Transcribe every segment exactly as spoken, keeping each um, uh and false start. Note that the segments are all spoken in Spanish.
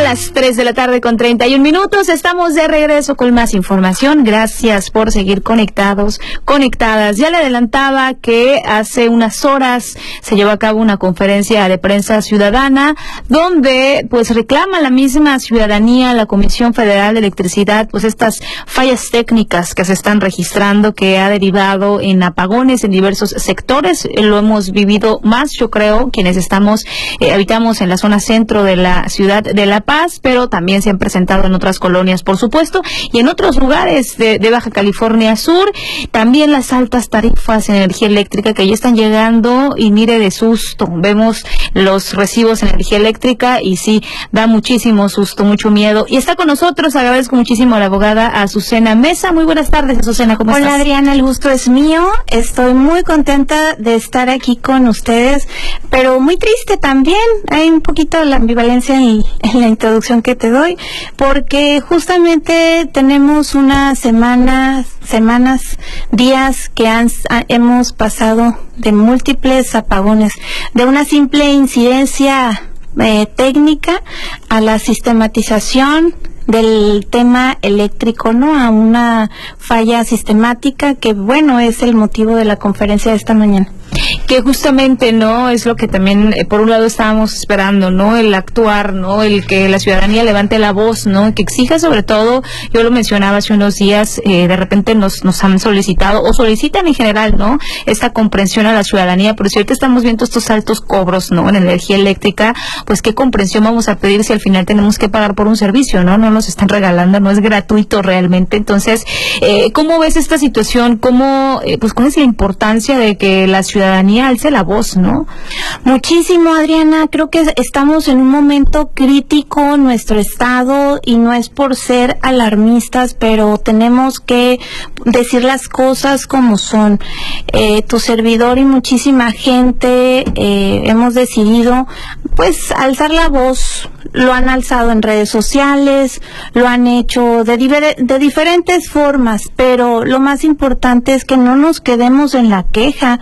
las tres de la tarde con treinta y un minutos. Estamos de regreso con más información. Gracias por seguir conectados, conectadas. Ya le adelantaba que hace unas horas se llevó a cabo una conferencia de prensa ciudadana donde pues reclama la misma ciudadanía, la Comisión Federal de Electricidad, pues estas fallas técnicas que se están registrando, que ha derivado en apagones en diversos sectores. Lo hemos vivido más, yo creo, quienes estamos, eh, habitamos en la zona centro de la ciudad de La Paz, pero también se han presentado en otras colonias, por supuesto, y en otros lugares de, de Baja California Sur. También las altas tarifas en energía eléctrica que ya están llegando, y mire, de susto vemos los recibos de energía eléctrica y sí, da muchísimo susto, mucho miedo. Y está con nosotros, agradezco muchísimo a la abogada Azucena Mesa. Muy buenas tardes, Azucena, ¿cómo Hola, estás? Hola, Adriana, el gusto es mío. Estoy muy contenta de estar aquí con ustedes, pero muy triste también. Hay un poquito de la ambivalencia en, en la introducción que te doy, porque justamente tenemos unas semanas, semanas, días que han, hemos pasado de múltiples apagones, de una simple incidencia eh, técnica a la sistematización del tema eléctrico, ¿no? A una falla sistemática que, bueno, es el motivo de la conferencia de esta mañana. Que justamente, ¿no?, es lo que también, eh, por un lado estábamos esperando, ¿no?, el actuar, ¿no?, el que la ciudadanía levante la voz, ¿no?, que exija sobre todo, yo lo mencionaba hace unos días, eh, de repente nos nos han solicitado, o solicitan en general, ¿no?, esta comprensión a la ciudadanía, pero si ahorita estamos viendo estos altos cobros, ¿no?, en energía eléctrica, pues qué comprensión vamos a pedir si al final tenemos que pagar por un servicio, ¿no?, no nos están regalando, no es gratuito realmente. Entonces, eh, ¿cómo ves esta situación? ¿Cómo, eh, pues cuál es la importancia de que la ciudadanía alce la voz, ¿no? Muchísimo, Adriana. Creo que estamos en un momento crítico en nuestro estado, y no es por ser alarmistas, pero tenemos que decir las cosas como son. Eh, tu servidor y muchísima gente eh, hemos decidido, pues, alzar la voz. Lo han alzado en redes sociales, lo han hecho de, diver- de diferentes formas, pero lo más importante es que no nos quedemos en la queja,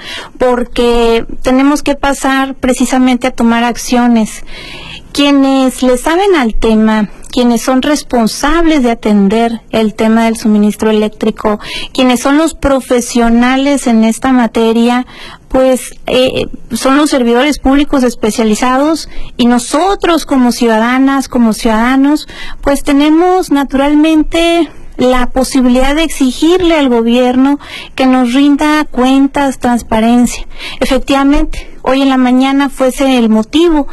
porque tenemos que pasar precisamente a tomar acciones. Quienes le saben al tema, quienes son responsables de atender el tema del suministro eléctrico, quienes son los profesionales en esta materia, pues eh, son los servidores públicos especializados, y nosotros como ciudadanas, como ciudadanos, pues tenemos naturalmente la posibilidad de exigirle al gobierno que nos rinda cuentas, transparencia. Efectivamente, hoy en la mañana fuese el motivo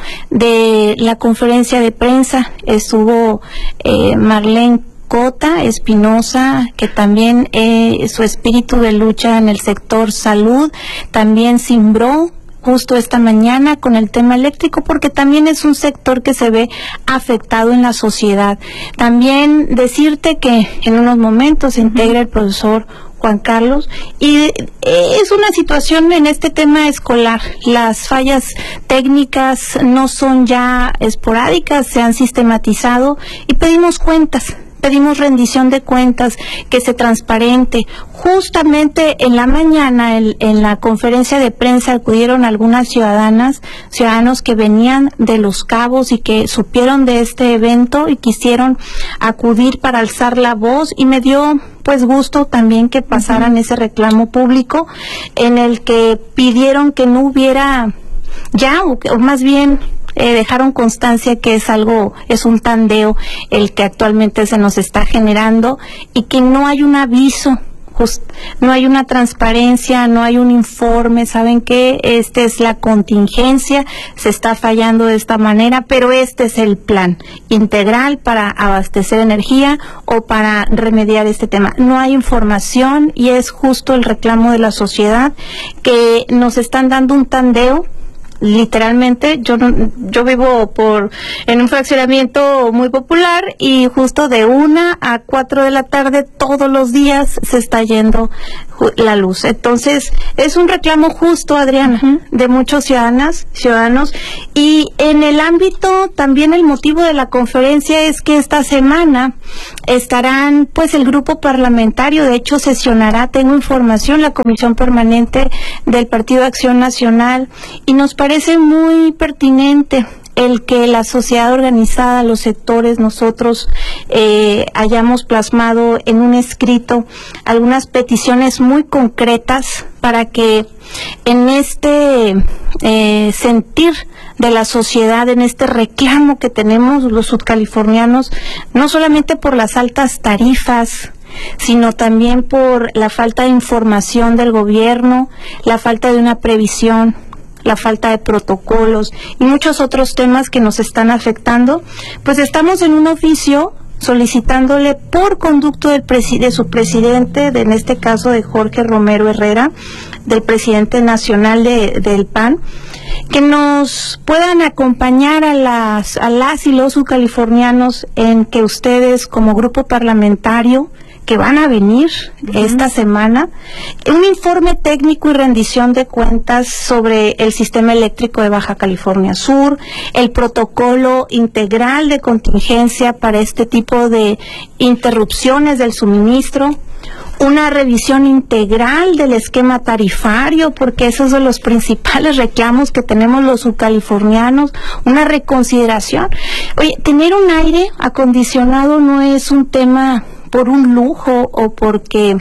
de la conferencia de prensa. Estuvo eh, Marlene Cota Espinosa, que también eh, su espíritu de lucha en el sector salud también cimbró justo esta mañana con el tema eléctrico, porque también es un sector que se ve afectado en la sociedad. También decirte que en unos momentos se integra el profesor Juan Carlos, y es una situación en este tema escolar. Las fallas técnicas no son ya esporádicas, se han sistematizado, y pedimos cuentas. Pedimos rendición de cuentas, que se transparente. Justamente en la mañana, en, en la conferencia de prensa, acudieron algunas ciudadanas, ciudadanos que venían de Los Cabos y que supieron de este evento y quisieron acudir para alzar la voz, y me dio pues gusto también que pasaran uh-huh. ese reclamo público en el que pidieron que no hubiera ya, o, o más bien Eh, dejaron constancia que es algo, es un tandeo el que actualmente se nos está generando, y que no hay un aviso, just, no hay una transparencia, no hay un informe. Saben que esta es la contingencia, se está fallando de esta manera, pero este es el plan integral para abastecer energía o para remediar este tema. No hay información, y es justo el reclamo de la sociedad, que nos están dando un tandeo. Literalmente, yo yo vivo por en un fraccionamiento muy popular, y justo de una a cuatro de la tarde todos los días se está yendo la luz. Entonces, es un reclamo justo, Adriana, uh-huh. de muchos ciudadanas, ciudadanos, y en el ámbito también el motivo de la conferencia es que esta semana estarán, pues, el grupo parlamentario, de hecho sesionará, tengo información, la Comisión Permanente del Partido Acción Nacional, y nos parece muy pertinente el que la sociedad organizada, los sectores, nosotros eh, hayamos plasmado en un escrito algunas peticiones muy concretas para que en este eh, sentir de la sociedad, en este reclamo que tenemos los sudcalifornianos, no solamente por las altas tarifas, sino también por la falta de información del gobierno, la falta de una previsión, la falta de protocolos y muchos otros temas que nos están afectando, pues estamos en un oficio solicitándole por conducto del presi de su presidente, de, en este caso de Jorge Romero Herrera, del presidente nacional de, del P A N, que nos puedan acompañar a las, a las y los subcalifornianos en que ustedes como grupo parlamentario que van a venir uh-huh. esta semana, un informe técnico y rendición de cuentas sobre el sistema eléctrico de Baja California Sur, el protocolo integral de contingencia para este tipo de interrupciones del suministro, una revisión integral del esquema tarifario, porque esos son los principales reclamos que tenemos los subcalifornianos, una reconsideración. Oye, tener un aire acondicionado no es un tema por un lujo o porque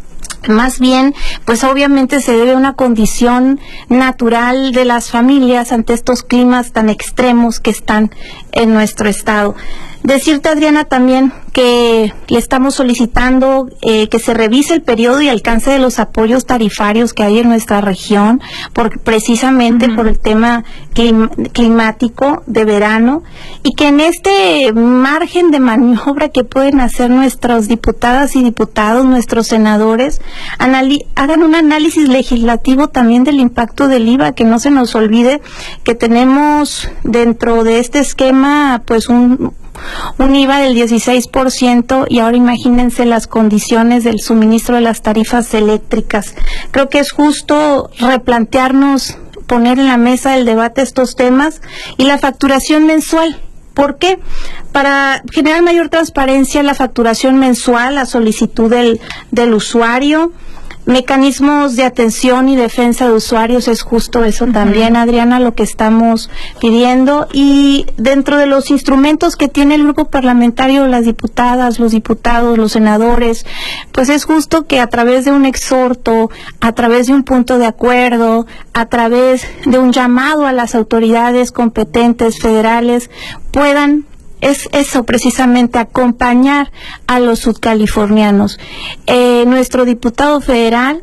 más bien, pues obviamente se debe a una condición natural de las familias ante estos climas tan extremos que están en nuestro estado. Decirte, Adriana, también que le estamos solicitando eh, que se revise el periodo y alcance de los apoyos tarifarios que hay en nuestra región, por, precisamente uh-huh. por el tema clim, climático de verano, y que en este margen de maniobra que pueden hacer nuestras diputadas y diputados, nuestros senadores, hagan un análisis legislativo también del impacto del I V A, que no se nos olvide que tenemos dentro de este esquema pues un un I V A del dieciséis por ciento y ahora imagínense las condiciones del suministro de las tarifas eléctricas. Creo que es justo replantearnos, poner en la mesa del debate estos temas y la facturación mensual. ¿Por qué? Para generar mayor transparencia en la facturación mensual, la solicitud del, del usuario, mecanismos de atención y defensa de usuarios, es justo eso uh-huh. también, Adriana, lo que estamos pidiendo. Y dentro de los instrumentos que tiene el grupo parlamentario, las diputadas, los diputados, los senadores, pues es justo que a través de un exhorto, a través de un punto de acuerdo, a través de un llamado a las autoridades competentes federales, puedan Es eso, precisamente, acompañar a los sudcalifornianos. Eh, nuestro diputado federal,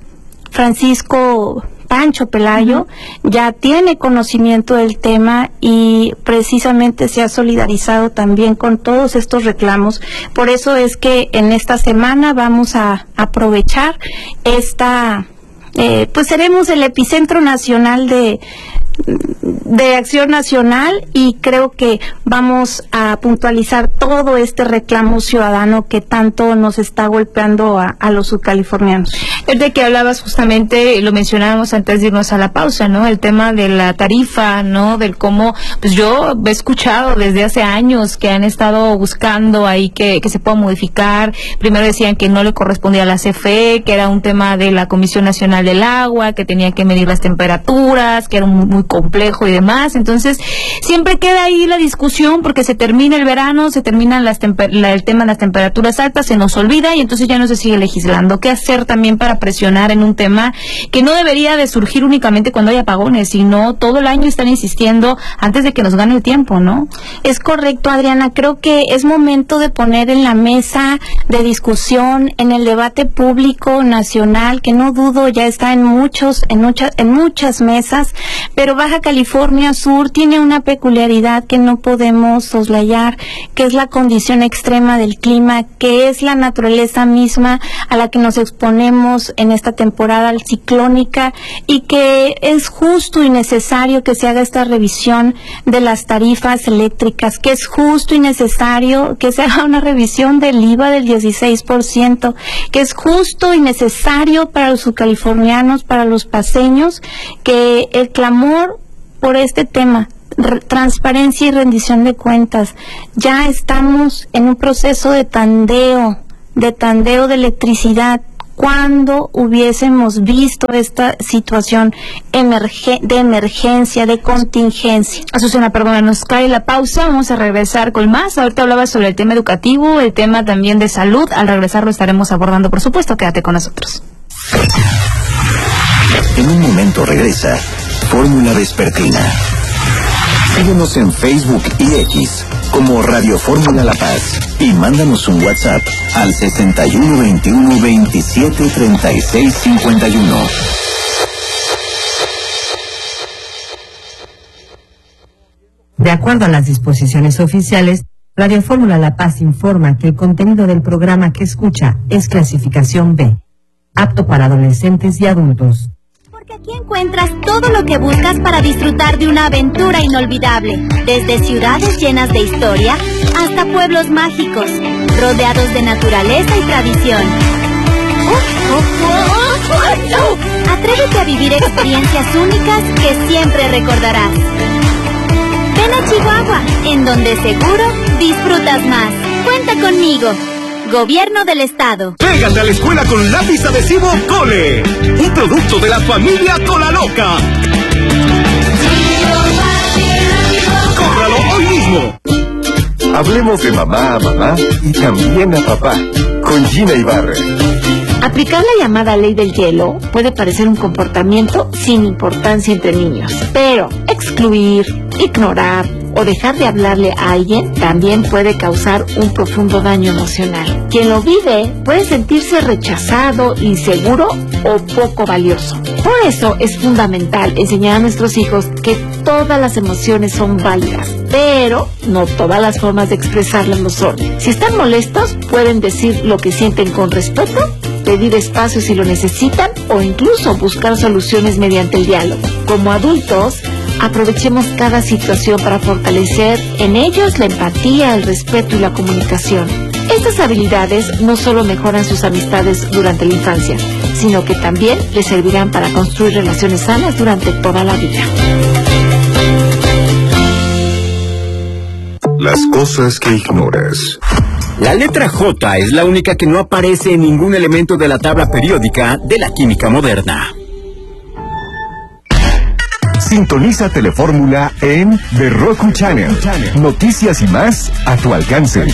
Francisco Pancho Pelayo, uh-huh. ya tiene conocimiento del tema y precisamente se ha solidarizado también con todos estos reclamos. Por eso es que en esta semana vamos a aprovechar esta, eh, pues seremos el epicentro nacional de de acción nacional y creo que vamos a puntualizar todo este reclamo ciudadano que tanto nos está golpeando a, a los subcalifornianos. El de que hablabas justamente, lo mencionábamos antes de irnos a la pausa, ¿no? El tema de la tarifa, ¿no? Del cómo, pues yo he escuchado desde hace años que han estado buscando ahí que, que se pueda modificar. Primero decían que no le correspondía a la C F E, que era un tema de la Comisión Nacional del Agua, que tenía que medir las temperaturas, que era muy, muy complejo y demás. Entonces siempre queda ahí la discusión porque se termina el verano, se terminan las la, el tema de las temperaturas altas, se nos olvida y entonces ya no se sigue legislando. ¿Qué hacer también para presionar en un tema que no debería de surgir únicamente cuando hay apagones, sino todo el año están insistiendo antes de que nos gane el tiempo, ¿no? Es correcto, Adriana. Creo que es momento de poner en la mesa de discusión, en el debate público nacional, que no dudo ya está en muchos, en muchas, en muchas mesas, pero Baja California Sur tiene una peculiaridad que no podemos soslayar, que es la condición extrema del clima, que es la naturaleza misma a la que nos exponemos en esta temporada ciclónica y que es justo y necesario que se haga esta revisión de las tarifas eléctricas, que es justo y necesario que se haga una revisión del I V A del dieciséis por ciento, que es justo y necesario para los subcalifornianos, para los paseños, que el clamor por este tema, transparencia y rendición de cuentas. Ya estamos en un proceso de tandeo, de tandeo de electricidad cuando hubiésemos visto esta situación emerge- de emergencia, de contingencia. Azucena, perdona, nos cae la pausa, vamos a regresar con más. Ahorita hablabas sobre el tema educativo, el tema también de salud. Al regresar lo estaremos abordando, por supuesto. Quédate con nosotros. En un momento regresa Fórmula Vespertina. Síguenos en Facebook y X como Radio Fórmula La Paz y mándanos un WhatsApp al sesenta y uno veintiuno veintisiete treinta y seis cincuenta y uno. De acuerdo a las disposiciones oficiales, Radio Fórmula La Paz informa que el contenido del programa que escucha es clasificación B, apto para adolescentes y adultos. Porque aquí encuentras todo lo que buscas para disfrutar de una aventura inolvidable, desde ciudades llenas de historia hasta pueblos mágicos, rodeados de naturaleza y tradición. Atrévete a vivir experiencias únicas que siempre recordarás. Ven a Chihuahua, en donde seguro disfrutas más. Cuenta conmigo. Gobierno del Estado. Pégate a la escuela con lápiz adhesivo Cole, un producto de la familia Colaloca. ¡Cómpralo hoy mismo! Hablemos de mamá a mamá y también a papá, con Gina Ibarra. Aplicar la llamada ley del hielo puede parecer un comportamiento sin importancia entre niños, pero excluir, ignorar o dejar de hablarle a alguien también puede causar un profundo daño emocional. Quien lo vive puede sentirse rechazado, inseguro o poco valioso. Por eso es fundamental enseñar a nuestros hijos que todas las emociones son válidas, pero no todas las formas de expresarlas lo son. Si están molestos, pueden decir lo que sienten con respeto, pedir espacio si lo necesitan o incluso buscar soluciones mediante el diálogo. Como adultos, aprovechemos cada situación para fortalecer en ellos la empatía, el respeto y la comunicación. Estas habilidades no solo mejoran sus amistades durante la infancia, sino que también les servirán para construir relaciones sanas durante toda la vida. Las cosas que ignoras. La letra J es la única que no aparece en ningún elemento de la tabla periódica de la química moderna. Sintoniza Telefórmula en The Roku Channel. Noticias y más a tu alcance.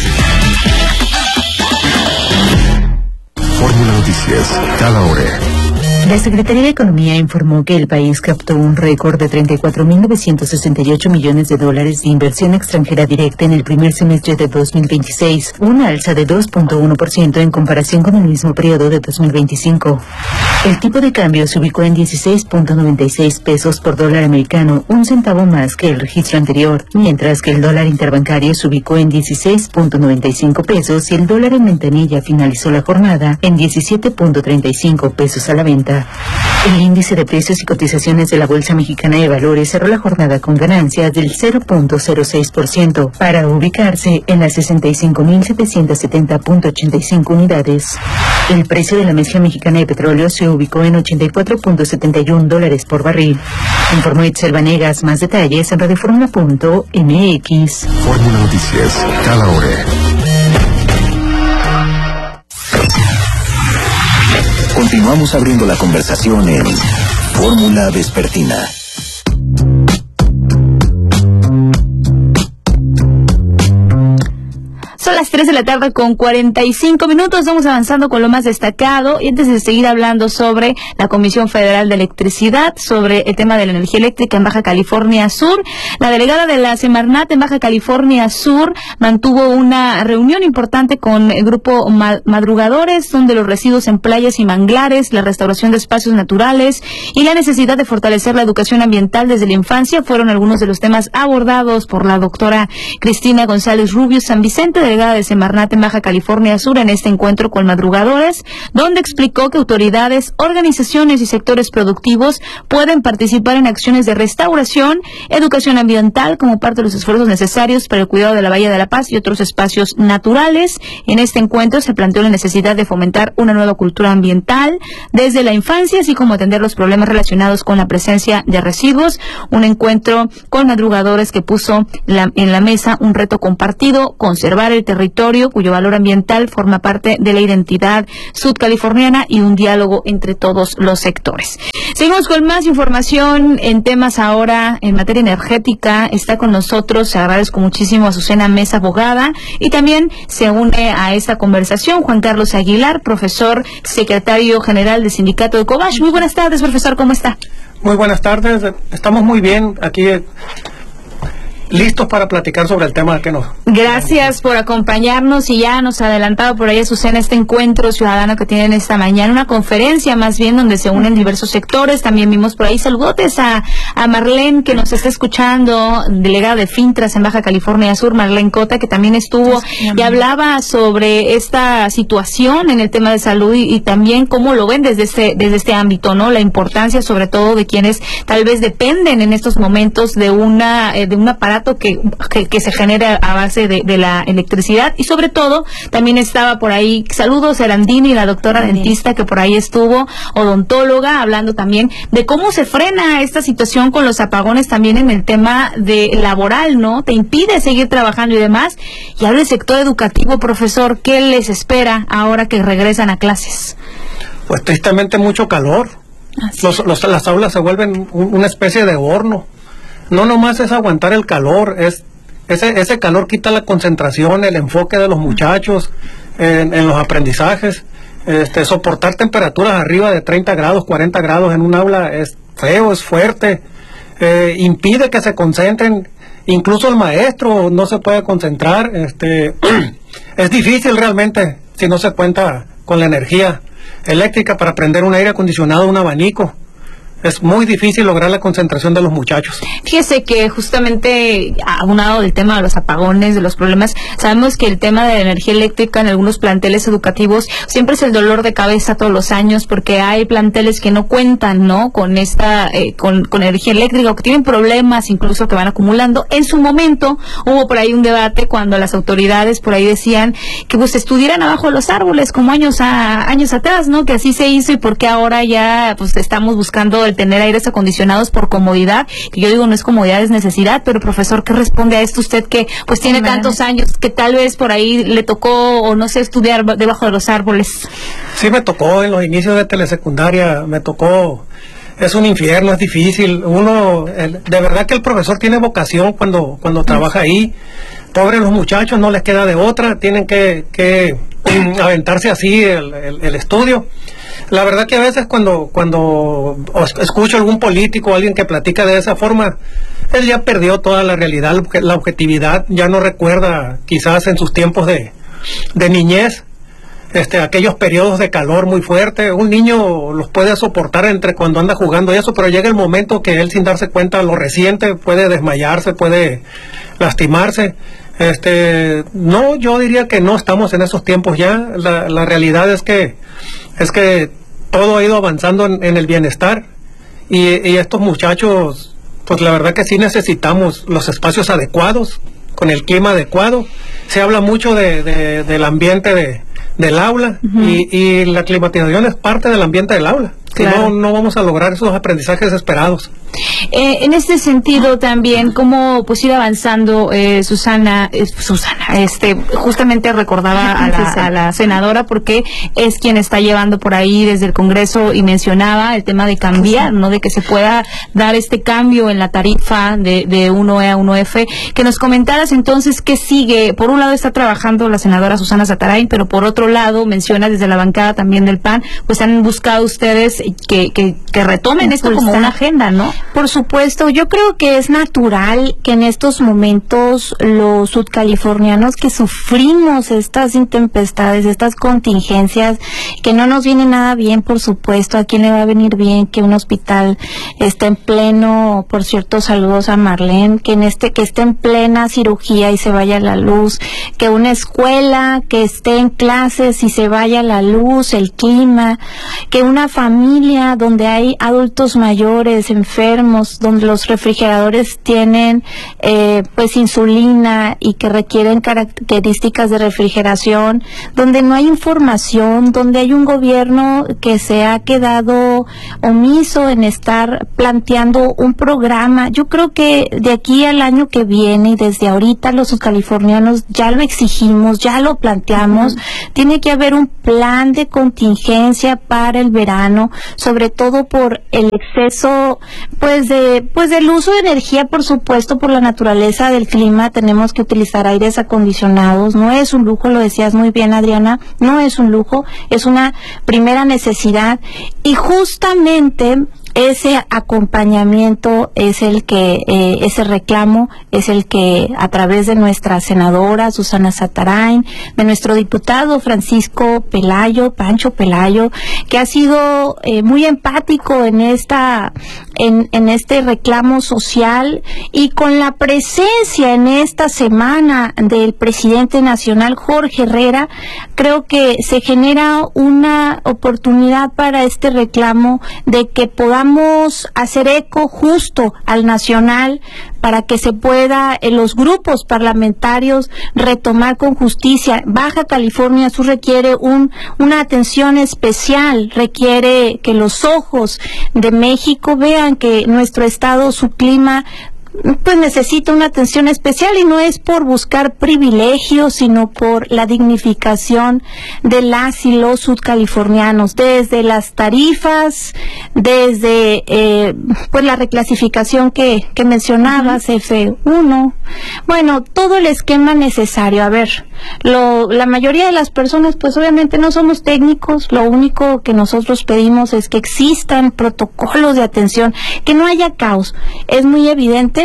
Fórmula Noticias, cada hora. La Secretaría de Economía informó que el país captó un récord de treinta y cuatro mil novecientos sesenta y ocho millones de dólares de inversión extranjera directa en el primer semestre de dos mil veintiséis, una alza de dos punto uno por ciento en comparación con el mismo periodo de dos mil veinticinco. El tipo de cambio se ubicó en dieciséis punto noventa y seis pesos por dólar americano, un centavo más que el registro anterior, mientras que el dólar interbancario se ubicó en dieciséis punto noventa y cinco pesos y el dólar en ventanilla finalizó la jornada en diecisiete punto treinta y cinco pesos a la venta. El índice de precios y cotizaciones de la Bolsa Mexicana de Valores cerró la jornada con ganancias del cero punto cero seis por ciento para ubicarse en las sesenta y cinco mil setecientos setenta punto ochenta y cinco unidades. El precio de la mezcla mexicana de petróleo se ubicó en ochenta y cuatro punto setenta y uno dólares por barril. Informó Itzel Vanegas. Más detalles en radioformula punto m x. Fórmula Noticias, cada hora. Continuamos abriendo la conversación en Fórmula Vespertina. Son las tres de la tarde con cuarenta y cinco minutos, vamos avanzando con lo más destacado y antes de seguir hablando sobre la Comisión Federal de Electricidad, sobre el tema de la energía eléctrica en Baja California Sur, la delegada de la Semarnat en Baja California Sur mantuvo una reunión importante con el grupo Madrugadores, donde los residuos en playas y manglares, la restauración de espacios naturales y la necesidad de fortalecer la educación ambiental desde la infancia fueron algunos de los temas abordados por la doctora Cristina González Rubio San Vicente, delegada de Semarnat en Baja California Sur, en este encuentro con Madrugadores, donde explicó que autoridades, organizaciones y sectores productivos pueden participar en acciones de restauración, educación ambiental como parte de los esfuerzos necesarios para el cuidado de la Bahía de la Paz y otros espacios naturales. En este encuentro se planteó la necesidad de fomentar una nueva cultura ambiental desde la infancia, así como atender los problemas relacionados con la presencia de residuos. Un encuentro con Madrugadores que puso la, en la mesa un reto compartido: conservar el territorio, cuyo valor ambiental forma parte de la identidad sudcaliforniana y un diálogo entre todos los sectores. Seguimos con más información en temas ahora en materia energética. Está con nosotros, agradezco muchísimo a Azucena Mesa, abogada, y también se une a esta conversación Juan Carlos Aguilar, profesor, secretario general del sindicato de Cobash. Muy buenas tardes, profesor, ¿cómo está? Muy buenas tardes, estamos muy bien aquí, listos para platicar sobre el tema que nos... Gracias por acompañarnos, y ya nos ha adelantado por ahí Azucena este encuentro ciudadano que tienen esta mañana, una conferencia más bien donde se unen diversos sectores. También vimos por ahí saludotes a, a Marlene, que nos está escuchando, delegada de Fintras en Baja California Sur, Marlene Cota, que también estuvo y hablaba sobre esta situación en el tema de salud y, y también cómo lo ven desde este, desde este ámbito, ¿no? La importancia sobre todo de quienes tal vez dependen en estos momentos de una, eh, de un aparato Que, que, que se genera a base de, de la electricidad. Y sobre todo también estaba por ahí, saludos a Erandini, la doctora Bien. dentista que por ahí estuvo, odontóloga, hablando también de cómo se frena esta situación con los apagones también en el tema de laboral, ¿no? Te impide seguir trabajando y demás. Y habla del sector educativo, profesor, ¿qué les espera ahora que regresan a clases? Pues tristemente mucho calor. Los, los, las aulas se vuelven un, una especie de horno. No nomás es aguantar el calor, es ese ese calor quita la concentración, el enfoque de los muchachos en, en los aprendizajes. Este, soportar temperaturas arriba de treinta grados, cuarenta grados en un aula es feo, es fuerte, eh, impide que se concentren, incluso el maestro no se puede concentrar. Este, es difícil realmente si no se cuenta con la energía eléctrica para prender un aire acondicionado, un abanico. Es muy difícil lograr la concentración de los muchachos. Fíjese que justamente, aunado del tema de los apagones, de los problemas, sabemos que el tema de la energía eléctrica en algunos planteles educativos siempre es el dolor de cabeza todos los años, porque hay planteles que no cuentan, ¿no?, con esta, eh, con, con energía eléctrica, o que tienen problemas incluso que van acumulando. En su momento hubo por ahí un debate cuando las autoridades por ahí decían que pues estuvieran abajo de los árboles como años a, años atrás, ¿no?, que así se hizo, y porque ahora ya pues estamos buscando el tener aires acondicionados por comodidad, que yo digo no es comodidad, es necesidad. Pero profesor, ¿qué responde a esto usted que pues tiene tantos años, que tal vez por ahí le tocó, o no sé, estudiar debajo de los árboles? Sí, me tocó en los inicios de telesecundaria, me tocó, es un infierno, es difícil. Uno, el, de verdad que el profesor tiene vocación cuando, cuando trabaja ahí. Pobres los muchachos, no les queda de otra, tienen que, que aventarse así el, el, el estudio. La verdad que a veces cuando cuando escucho a algún político o alguien que platica de esa forma, él ya perdió toda la realidad, la objetividad, ya no recuerda quizás en sus tiempos de, de niñez, este, aquellos periodos de calor muy fuerte. Un niño los puede soportar entre cuando anda jugando y eso, pero llega el momento que él, sin darse cuenta, lo resiente, puede desmayarse, puede lastimarse. Este, no, yo diría que no estamos en esos tiempos ya. La, la realidad es que es que todo ha ido avanzando en, en el bienestar, y, y estos muchachos, pues la verdad que sí necesitamos los espacios adecuados, con el clima adecuado. Se habla mucho de, de, del ambiente de, del aula, uh-huh. y, y la climatización es parte del ambiente del aula. Claro. Si no, no vamos a lograr esos aprendizajes esperados. Eh, en este sentido también, ¿cómo pues ir avanzando, eh, Susana, eh, Susana, este, justamente recordaba a la, a la senadora, porque es quien está llevando por ahí desde el Congreso, y mencionaba el tema de cambiar, ¿no?, de que se pueda dar este cambio en la tarifa de, de uno E a uno F, que nos comentaras entonces qué sigue. Por un lado está trabajando la senadora Susana Sataray, pero por otro lado menciona desde la bancada también del P A N, pues han buscado ustedes que, que, que retomen esto como una agenda, ¿no? Por supuesto, yo creo que es natural que en estos momentos los sudcalifornianos que sufrimos estas intempestades, estas contingencias, que no nos viene nada bien, por supuesto. ¿A quién le va a venir bien que un hospital esté en pleno, por cierto, saludos a Marlene, que en este, que esté en plena cirugía y se vaya la luz, que una escuela que esté en clases y se vaya la luz, el clima, que una familia familia, donde hay adultos mayores, enfermos, donde los refrigeradores tienen eh, pues insulina y que requieren características de refrigeración, donde no hay información, donde hay un gobierno que se ha quedado omiso en estar planteando un programa. Yo creo que de aquí al año que viene y desde ahorita los californianos ya lo exigimos, ya lo planteamos, uh-huh. Tiene que haber un plan de contingencia para el verano, sobre todo por el exceso pues de pues del uso de energía, por supuesto, por la naturaleza del clima. Tenemos que utilizar aires acondicionados, no es un lujo, lo decías muy bien, Adriana, no es un lujo, es una primera necesidad, y justamente ese acompañamiento es el que, eh, ese reclamo es el que a través de nuestra senadora Susana Satarain, de nuestro diputado Francisco Pelayo, Pancho Pelayo, que ha sido eh, muy empático en esta, en, en este reclamo social, y con la presencia en esta semana del presidente nacional Jorge Herrera, creo que se genera una oportunidad para este reclamo de que podamos hacer eco justo al nacional, para que se pueda en los grupos parlamentarios retomar con justicia. Baja California Sur requiere un, una atención especial, requiere que los ojos de México vean que nuestro estado, su clima, pues necesita una atención especial, y no es por buscar privilegios, sino por la dignificación de las y los sudcalifornianos, desde las tarifas, desde eh, pues la reclasificación que, que mencionabas, F uno, bueno, todo el esquema necesario. A ver, lo, la mayoría de las personas pues obviamente no somos técnicos, lo único que nosotros pedimos es que existan protocolos de atención, que no haya caos. Es muy evidente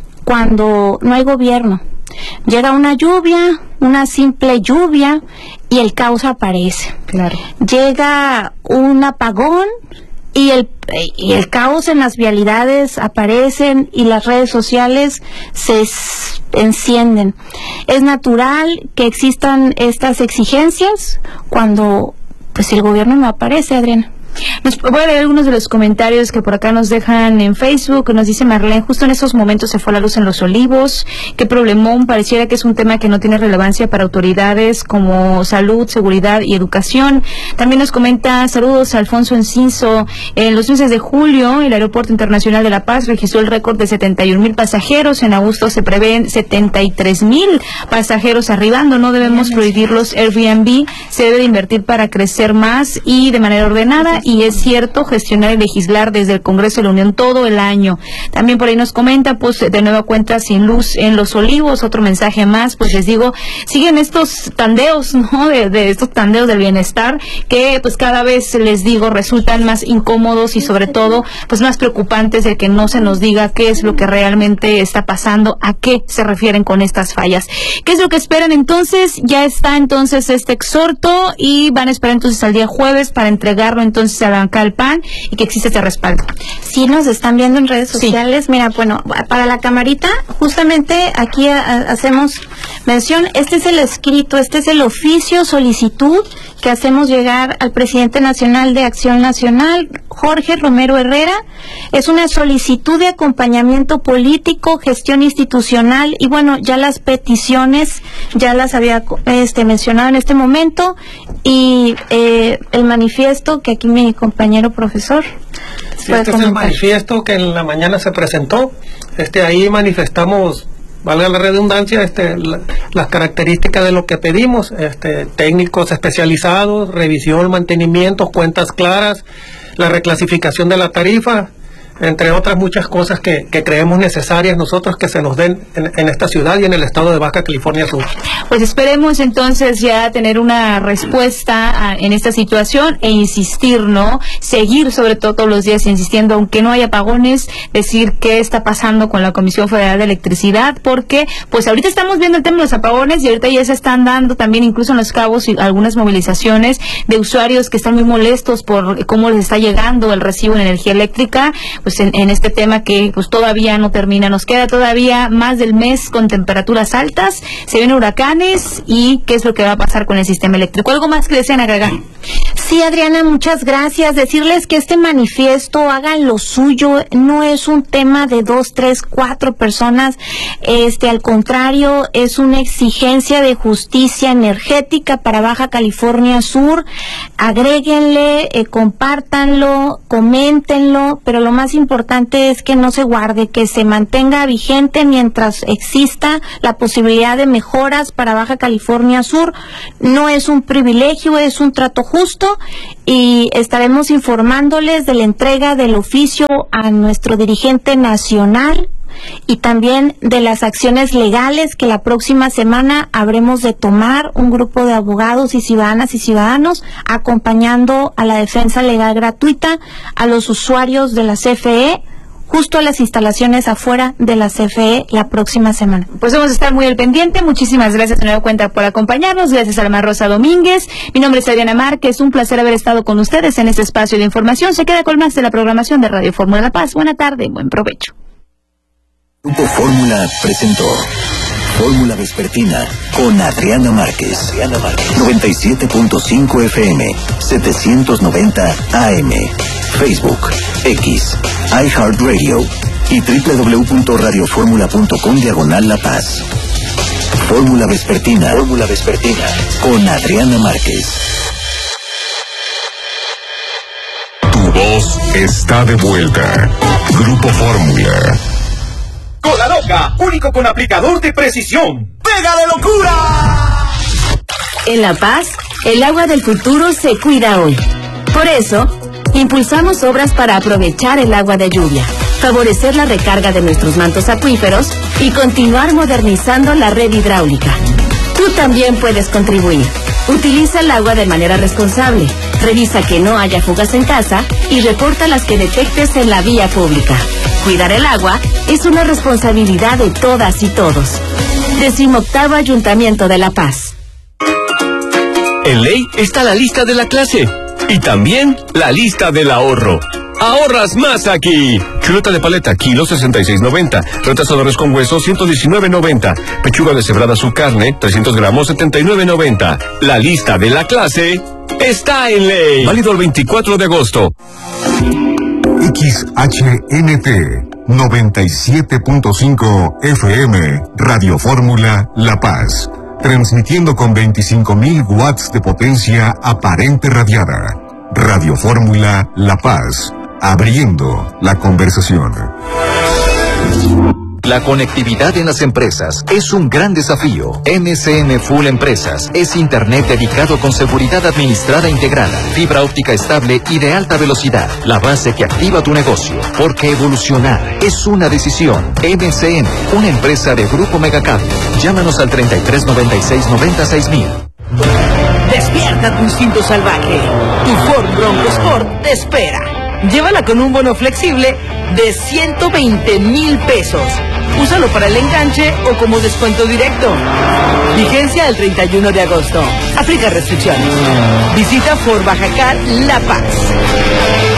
cuando no hay gobierno. Llega una lluvia, una simple lluvia, y el caos aparece. Claro. Llega un apagón y el y el caos en las vialidades aparecen, y las redes sociales se encienden. Es natural que existan estas exigencias cuando pues el gobierno no aparece, Adriana. Nos, voy a leer algunos de los comentarios que por acá nos dejan en Facebook. Nos dice Marlene: justo en esos momentos se fue la luz en Los Olivos. Qué problemón, pareciera que es un tema que no tiene relevancia para autoridades como salud, seguridad y educación. También nos comenta: saludos a Alfonso Enciso. En los meses de julio, el Aeropuerto Internacional de La Paz registró el récord de setenta y un mil pasajeros. En agosto se prevén setenta y tres mil pasajeros arribando. No debemos prohibir los Airbnb, se debe de invertir para crecer más y de manera ordenada. Y es cierto, gestionar y legislar desde el Congreso de la Unión todo el año. También por ahí nos comenta, pues de nueva cuenta sin luz en Los Olivos. Otro mensaje más, pues les digo, siguen estos tandeos, ¿no? De, de estos tandeos del bienestar, que pues cada vez, les digo, resultan más incómodos y sobre todo, pues más preocupantes, de que no se nos diga qué es lo que realmente está pasando, a qué se refieren con estas fallas. ¿Qué es lo que esperan entonces? Ya está entonces este exhorto, y van a esperar entonces al día jueves para entregarlo entonces a la banca del P A N, y que existe este respaldo. Sí, nos están viendo en redes sociales. Sí. Mira, bueno, para la camarita, justamente aquí a, a, hacemos mención, este es el escrito, este es el oficio solicitud que hacemos llegar al presidente nacional de Acción Nacional, Jorge Romero Herrera. Es una solicitud de acompañamiento político, gestión institucional, y bueno, ya las peticiones ya las había este, mencionado en este momento, y eh, el manifiesto que aquí mi compañero profesor sí, este es el manifiesto que en la mañana se presentó. Este ahí manifestamos, valga la redundancia, este, la, las características de lo que pedimos, este, técnicos especializados, revisión, mantenimiento, cuentas claras, la reclasificación de la tarifa, entre otras muchas cosas que, que creemos necesarias nosotros que se nos den en, en esta ciudad y en el estado de Baja California Sur. Pues esperemos entonces ya tener una respuesta a, en esta situación, e insistir, ¿no? Seguir sobre todo todos los días insistiendo, aunque no haya apagones, decir qué está pasando con la Comisión Federal de Electricidad, porque pues ahorita estamos viendo el tema de los apagones, y ahorita ya se están dando también incluso en Los Cabos algunas movilizaciones de usuarios que están muy molestos por cómo les está llegando el recibo de energía eléctrica. Pues en, en este tema que pues todavía no termina, nos queda todavía más del mes con temperaturas altas, se vienen huracanes, y qué es lo que va a pasar con el sistema eléctrico. ¿Algo más que desean agregar? Sí, Adriana, muchas gracias. Decirles que este manifiesto, hagan lo suyo, no es un tema de dos, tres, cuatro personas, este, al contrario, es una exigencia de justicia energética para Baja California Sur. Agréguenle, eh, compártanlo, coméntenlo, pero lo más importante es que no se guarde, que se mantenga vigente mientras exista la posibilidad de mejoras para Baja California Sur. No es un privilegio, es un trato justo, y estaremos informándoles de la entrega del oficio a nuestro dirigente nacional y también de las acciones legales que la próxima semana habremos de tomar un grupo de abogados y ciudadanas y ciudadanos acompañando a la defensa legal gratuita a los usuarios de la C F E justo a las instalaciones afuera de la C F E la próxima semana. Pues vamos a estar muy al pendiente. Muchísimas gracias de nueva cuenta por acompañarnos. Gracias a Alma Rosa Domínguez. Mi nombre es Adriana Márquez. Un placer haber estado con ustedes en este espacio de información. Se queda con más de la programación de Radio Fórmula La Paz. Buena tarde, buen provecho. Grupo Fórmula presentó Fórmula Vespertina con Adriana Márquez. Adriana Márquez. noventa y siete punto cinco F M, setecientos noventa A M. Facebook, X, iHeartRadio y doble u doble u doble u punto radio fórmula punto com diagonal La Paz. Fórmula Vespertina. Fórmula Vespertina con Adriana Márquez. Tu voz está de vuelta. Grupo Fórmula. Cola Loca, único con aplicador de precisión. ¡Pega de locura! En La Paz, el agua del futuro se cuida hoy. Por eso, impulsamos obras para aprovechar el agua de lluvia, favorecer la recarga de nuestros mantos acuíferos y continuar modernizando la red hidráulica. Tú también puedes contribuir. Utiliza el agua de manera responsable, revisa que no haya fugas en casa y reporta las que detectes en la vía pública. Cuidar el agua es una responsabilidad de todas y todos. Decimoctavo Ayuntamiento de La Paz. En ley está la lista de la clase y también la lista del ahorro. ¡Ahorras más aquí! Chuleta de paleta, kilo sesenta y seis noventa. Retrasadores con hueso, ciento diecinueve noventa. Pechuga deshebrada su carne, trescientos gramos, setenta y nueve noventa. La lista de la clase está en ley. Válido el veinticuatro de agosto. X H N T noventa y siete punto cinco F M, Radio Fórmula La Paz. Transmitiendo con veinticinco mil watts de potencia aparente radiada. Radio Fórmula La Paz. Abriendo la conversación. La conectividad en las empresas es un gran desafío. M C N Full Empresas es internet dedicado con seguridad administrada integrada, fibra óptica estable y de alta velocidad. La base que activa tu negocio, porque evolucionar es una decisión. M C N, una empresa de Grupo Megacable. Llámanos al treinta y tres noventa y seis noventa y seis mil. Despierta tu instinto salvaje. Tu Ford Bronco Sport te espera. Llévala con un bono flexible de ciento veinte mil pesos. Úsalo para el enganche o como descuento directo. Vigencia el treinta y uno de agosto. Aplica restricciones. Visita Ford Bajacar La Paz.